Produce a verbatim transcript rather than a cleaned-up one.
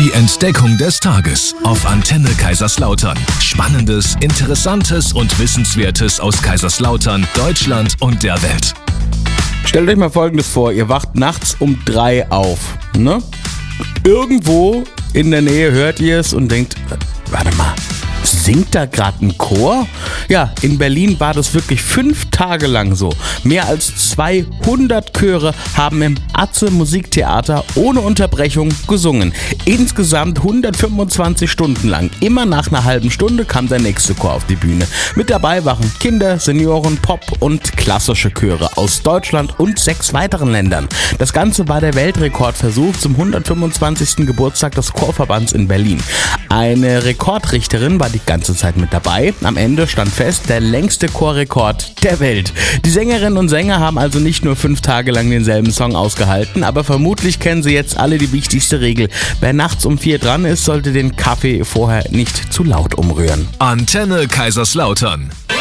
Die Entdeckung des Tages auf Antenne Kaiserslautern. Spannendes, Interessantes und Wissenswertes aus Kaiserslautern, Deutschland und der Welt. Stellt euch mal Folgendes vor, ihr wacht nachts um drei auf, ne? Irgendwo in der Nähe hört ihr es und denkt, warte mal, singt da gerade ein Chor? Ja, in Berlin war das wirklich fünf Tage lang so. Mehr als zweihundert Chöre haben im Atze Musiktheater ohne Unterbrechung gesungen. Insgesamt hundertfünfundzwanzig Stunden lang. Immer nach einer halben Stunde kam der nächste Chor auf die Bühne. Mit dabei waren Kinder, Senioren, Pop- und klassische Chöre aus Deutschland und sechs weiteren Ländern. Das Ganze war der Weltrekordversuch zum hundertfünfundzwanzigsten Geburtstag des Chorverbands in Berlin. Eine Rekordrichterin war die ganze Zeit mit dabei. Am Ende stand fest, der längste Chorrekord der Welt. Die Sängerinnen und Sänger haben also nicht nur fünf Tage lang denselben Song ausgehalten, aber vermutlich kennen sie jetzt alle die wichtigste Regel. Wer nachts um vier dran ist, sollte den Kaffee vorher nicht zu laut umrühren. Antenne Kaiserslautern.